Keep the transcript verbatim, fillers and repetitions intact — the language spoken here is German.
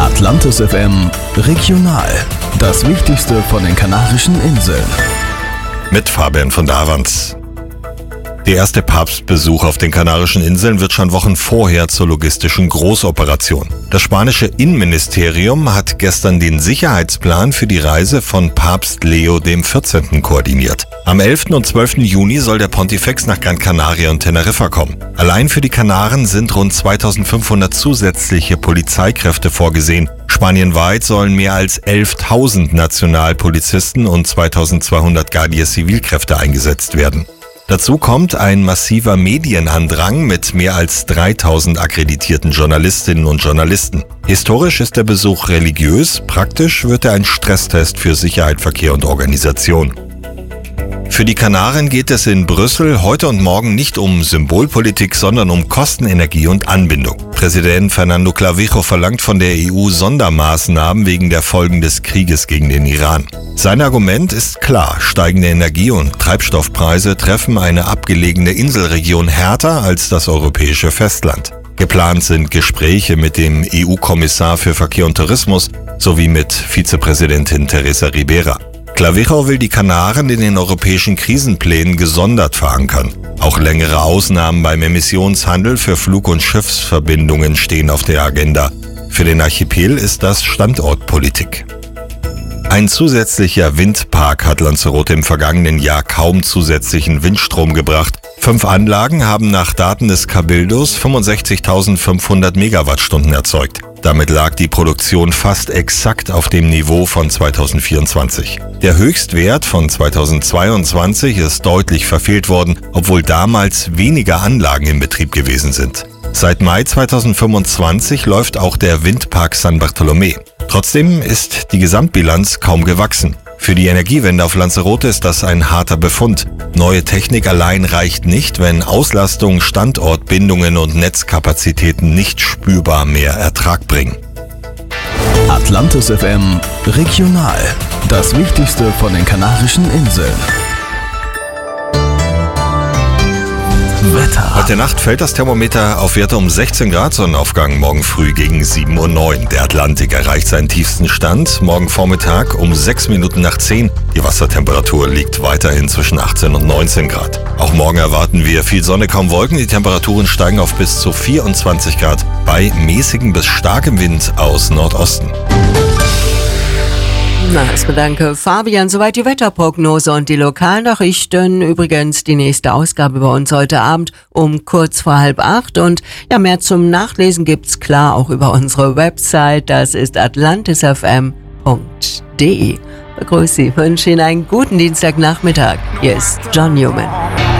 Atlantis F M Regional. Das Wichtigste von den Kanarischen Inseln. Mit Fabian von Davans. Der erste Papstbesuch auf den Kanarischen Inseln wird schon Wochen vorher zur logistischen Großoperation. Das spanische Innenministerium hat gestern den Sicherheitsplan für die Reise von Papst Leo der vierzehnten koordiniert. Am elften und zwölften Juni soll der Pontifex nach Gran Canaria und Teneriffa kommen. Allein für die Kanaren sind rund zweitausendfünfhundert zusätzliche Polizeikräfte vorgesehen. Spanienweit sollen mehr als elftausend Nationalpolizisten und zweitausendzweihundert Guardia Zivilkräfte eingesetzt werden. Dazu kommt ein massiver Medienandrang mit mehr als dreitausend akkreditierten Journalistinnen und Journalisten. Historisch ist der Besuch religiös, praktisch wird er ein Stresstest für Sicherheit, Verkehr und Organisation. Für die Kanaren geht es in Brüssel heute und morgen nicht um Symbolpolitik, sondern um Kosten, Energie und Anbindung. Präsident Fernando Clavijo verlangt von der E U Sondermaßnahmen wegen der Folgen des Krieges gegen den Iran. Sein Argument ist klar: Steigende Energie- und Treibstoffpreise treffen eine abgelegene Inselregion härter als das europäische Festland. Geplant sind Gespräche mit dem E U-Kommissar für Verkehr und Tourismus sowie mit Vizepräsidentin Teresa Ribera. Clavijo will die Kanaren in den europäischen Krisenplänen gesondert verankern. Auch längere Ausnahmen beim Emissionshandel für Flug- und Schiffsverbindungen stehen auf der Agenda. Für den Archipel ist das Standortpolitik. Ein zusätzlicher Windpark hat Lanzarote im vergangenen Jahr kaum zusätzlichen Windstrom gebracht. Fünf Anlagen haben nach Daten des Cabildos fünfundsechzigtausendfünfhundert Megawattstunden erzeugt. Damit lag die Produktion fast exakt auf dem Niveau von zweitausendvierundzwanzig. Der Höchstwert von zweitausendzweiundzwanzig ist deutlich verfehlt worden, obwohl damals weniger Anlagen in Betrieb gewesen sind. Seit Mai zweitausendfünfundzwanzig läuft auch der Windpark San Bartolomé. Trotzdem ist die Gesamtbilanz kaum gewachsen. Für die Energiewende auf Lanzarote ist das ein harter Befund. Neue Technik allein reicht nicht, wenn Auslastung, Standortbindungen und Netzkapazitäten nicht spürbar mehr Ertrag bringen. Atlantis F M Regional. Das Wichtigste von den Kanarischen Inseln. Wetter. Heute Nacht fällt das Thermometer auf Werte um sechzehn Grad, Sonnenaufgang morgen früh gegen sieben Uhr neun. Der Atlantik erreicht seinen tiefsten Stand morgen Vormittag um sechs Minuten nach zehn. Die Wassertemperatur liegt weiterhin zwischen achtzehn und neunzehn Grad. Auch morgen erwarten wir viel Sonne, kaum Wolken. Die Temperaturen steigen auf bis zu vierundzwanzig Grad bei mäßigem bis starkem Wind aus Nordosten. Na, erstmal danke, Fabian. Soweit die Wetterprognose und die Lokalnachrichten. Übrigens die nächste Ausgabe bei uns heute Abend um kurz vor halb acht. Und ja, mehr zum Nachlesen gibt's klar auch über unsere Website. Das ist atlantis f m punkt d e. Begrüße Sie, wünsche Ihnen einen guten Dienstagnachmittag. Hier ist John Newman.